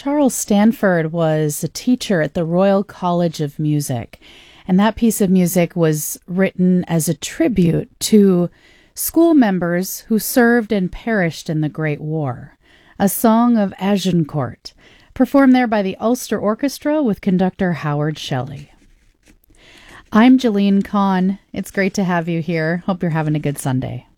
Charles Stanford was a teacher at the Royal College of Music, and that piece of music was written as a tribute to school members who served and perished in the Great War. A Song of Agincourt, performed there by the Ulster Orchestra with conductor Howard Shelley. I'm Jeline Kahn. It's great to have you here. Hope you're having a good Sunday.